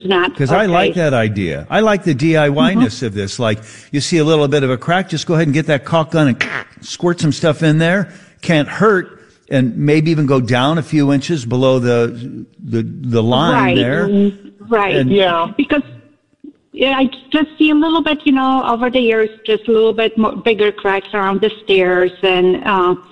not. Because okay. I like that idea. I like the DIY-ness of this. Like, you see a little bit of a crack, just go ahead and get that caulk gun and squirt some stuff in there. Can't hurt. And maybe even go down a few inches below the line there. Right. And, yeah. Because I just see a little bit, over the years, just a little bit more bigger cracks around the stairs. And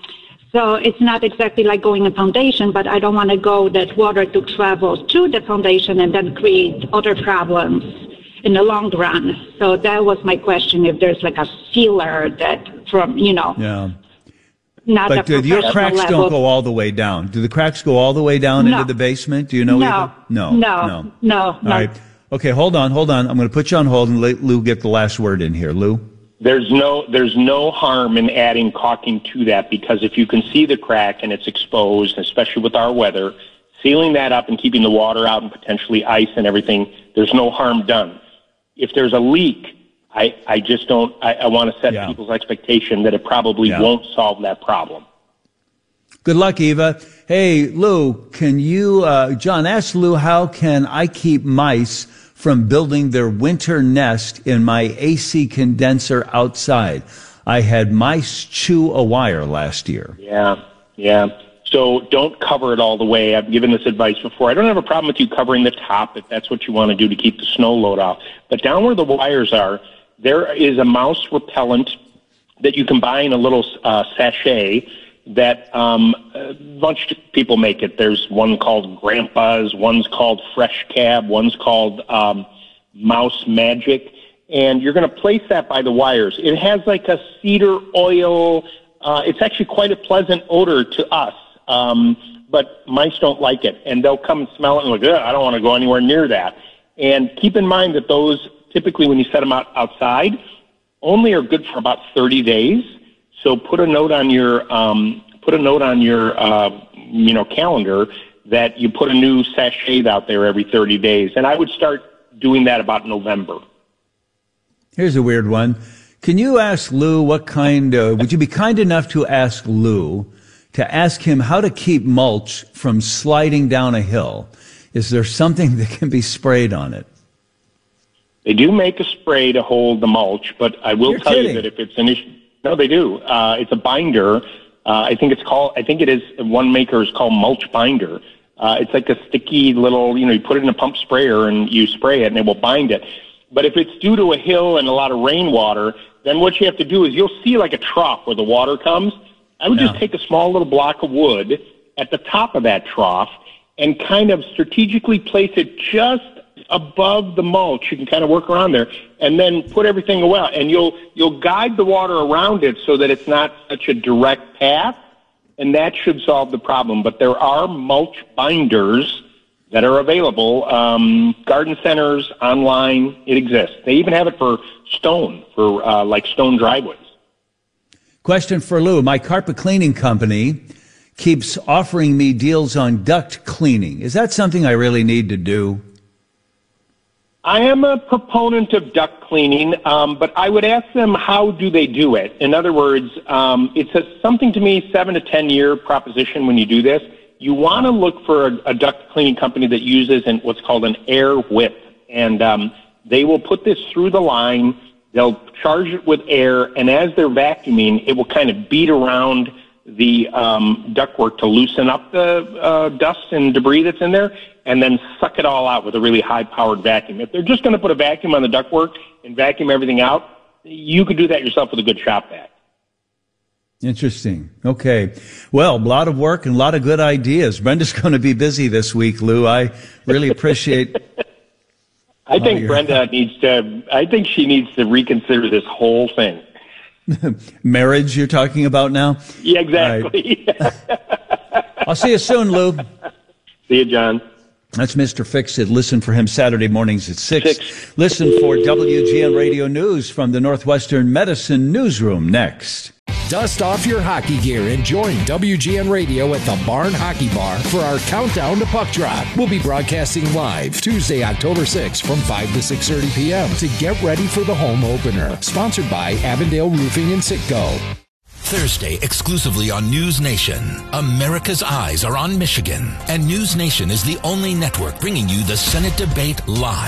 so it's not exactly like going a foundation, but I don't want to go that water to travel to the foundation and then create other problems in the long run. So that was my question, if there's like a sealer that from, Yeah. Not but your cracks level. don't go all the way down. Do the cracks go all the way down into the basement? Do you know? No. All right. Okay, hold on. I'm going to put you on hold and let Lou get the last word in here. Lou? There's no harm in adding caulking to that, because if you can see the crack and it's exposed, especially with our weather, sealing that up and keeping the water out and potentially ice and everything, there's no harm done. If there's a leak, I just don't. I want to set people's expectation that it probably won't solve that problem. Good luck, Eva. Hey, Lou, can you, John, ask Lou, how can I keep mice from building their winter nest in my AC condenser outside? I had mice chew a wire last year. Yeah. So don't cover it all the way. I've given this advice before. I don't have a problem with you covering the top if that's what you want to do to keep the snow load off. But down where the wires are, there is a mouse repellent that you can buy in a little sachet that a bunch of people make it. There's one called Grandpa's, one's called Fresh Cab, one's called Mouse Magic. And you're going to place that by the wires. It has like a cedar oil. It's actually quite a pleasant odor to us, but mice don't like it. And they'll come and smell it and like, I don't want to go anywhere near that. And keep in mind that those, typically when you set them outside, only are good for about 30 days. So put a note on your calendar that you put a new sachet out there every 30 days. And I would start doing that about November. Here's a weird one. Can you ask Lou would you be kind enough to ask Lou to ask him how to keep mulch from sliding down a hill? Is there something that can be sprayed on it? They do make a spray to hold the mulch, but I will tell you that if it's an issue, no, they do. It's a binder. I think it is, one maker is called Mulch Binder. It's like a sticky little, you put it in a pump sprayer and you spray it and it will bind it. But if it's due to a hill and a lot of rainwater, then what you have to do is you'll see like a trough where the water comes. I would just take a small little block of wood at the top of that trough and kind of strategically place it just above the mulch. You can kind of work around there and then put everything away. And you'll guide the water around it so that it's not such a direct path, and that should solve the problem. But there are mulch binders that are available. Garden centers, online, it exists. They even have it for stone, like stone driveways. Question for Lou. My carpet cleaning company keeps offering me deals on duct cleaning. Is that something I really need to do? I am a proponent of duct cleaning, but I would ask them, how do they do it? In other words, it's something to me, 7 to 10 year proposition when you do this. You want to look for a duct cleaning company that uses what's called an air whip. And they will put this through the line. They'll charge it with air. And as they're vacuuming, it will kind of beat around the ductwork to loosen up the dust and debris that's in there, and then suck it all out with a really high-powered vacuum. If they're just going to put a vacuum on the ductwork and vacuum everything out, you could do that yourself with a good shop vac. Interesting. Okay. Well, a lot of work and a lot of good ideas. Brenda's going to be busy this week, Lou. I really appreciate I think she needs to reconsider this whole thing. Marriage you're talking about now? Yeah, exactly. Right. I'll see you soon, Lou. See you, John. That's Mr. Fix-It. Listen for him Saturday mornings at 6. Listen for WGN Radio News from the Northwestern Medicine Newsroom next. Dust off your hockey gear and join WGN Radio at the Barn Hockey Bar for our countdown to puck drop. We'll be broadcasting live Tuesday, October 6th from 5 to 6:30 p.m. to get ready for the home opener. Sponsored by Avondale Roofing and Sitco. Thursday, exclusively on News Nation. America's eyes are on Michigan, and News Nation is the only network bringing you the Senate debate live.